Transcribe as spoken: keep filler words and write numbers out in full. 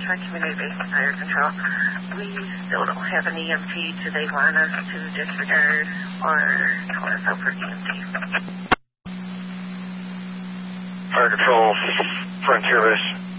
Tri Community Fire Control. We still don't have an E M T. Do they want us to disregard or call us out for E M T? Fire Control, Frontier Base.